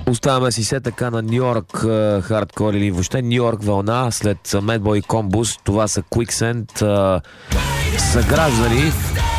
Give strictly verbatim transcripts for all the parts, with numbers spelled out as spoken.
Оставаме си се така на Нью Йорк хардкор или въобще Нью Йорк вълна след Madboy и Combus. Това са Quicksand, съграждани.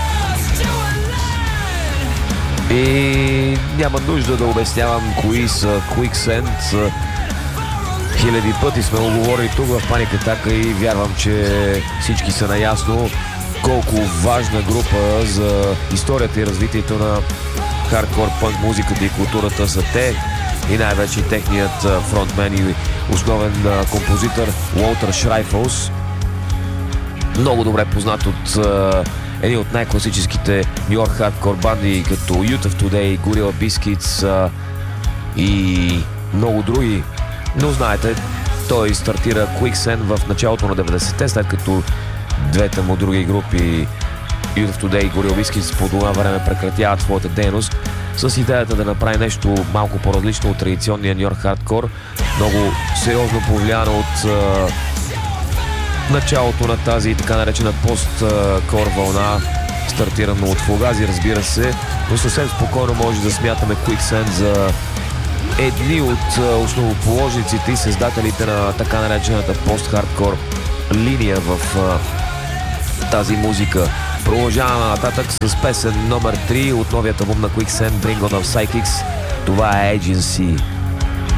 И няма нужда да обяснявам кои са Quicksand. Хиляди пъти сме го говорили тук в Паник Атака и вярвам, че всички са наясно колко важна група за историята и развитието на хардкор, пънк музиката и културата са те, и най-вече техният фронтмен и основен композитор Уолтер Шрайфелс. Много добре познат от един от най-класическите Нью Йорк хардкор банди като Youth of Today, Gorilla Biscuits и много други. Но знаете, той стартира Quicksand в началото на деветдесетте, след като двете му други групи Youth of Today и Gorilla Biscuits по това време прекратяват своята дейност с идеята да направи нещо малко по-различно от традиционния Нью Йорк хардкор, много сериозно повлияно от а, началото на тази така наречена пост-кор вълна, стартирано от Fugazi, разбира се, но съвсем спокойно може да смятаме Quicksand за едни от основоположниците и създателите на така наречената пост-хардкор линия в а, тази музика. Продължаваме нататък с песен номер три от новият албум на Quicksand, Bring On Of Psychics. Това е Agency.